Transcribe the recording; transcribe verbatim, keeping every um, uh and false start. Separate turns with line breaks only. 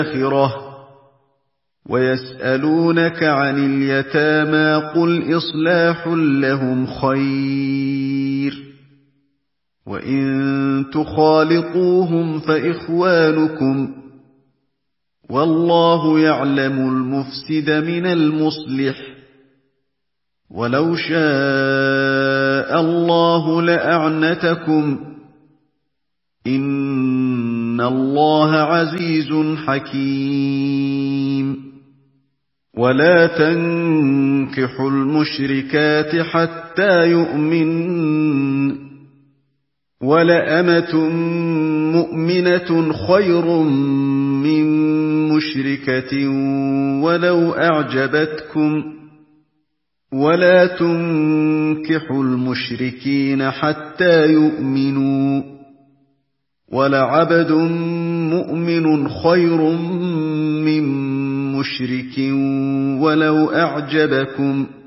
الْآخِرَةِ وَيَسْأَلُونَكَ عَنِ الْيَتَامَىٰ قُلْ إِصْلَاحٌ لَّهُمْ خَيْرٌ وَإِن تُخَالِطُوهُمْ فَإِخْوَانُكُمْ وَاللَّهُ يَعْلَمُ الْمُفْسِدَ مِنَ الْمُصْلِحِ وَلَوْ شَاءَ اللَّهُ لَأَعْنَتَكُمْ إِنَّ اللَّهَ عَزِيزٌ حَكِيمٌ وَلَا تَنكِحُوا الْمُشْرِكَاتِ حَتَّىٰ يُؤْمِنَّ وَلَأَمَةٌ مُّؤْمِنَةٌ خَيْرٌ مِّن مُّشْرِكَةٍ وَلَوْ أَعْجَبَتْكُمْ وَلَا تُنكِحُوا الْمُشْرِكِينَ حَتَّىٰ يُؤْمِنُوا وَلَعَبْدٌ مُّؤْمِنٌ خَيْرٌ مِّن مُّشْرِكٍ وَلَوْ أَعْجَبَكُمْ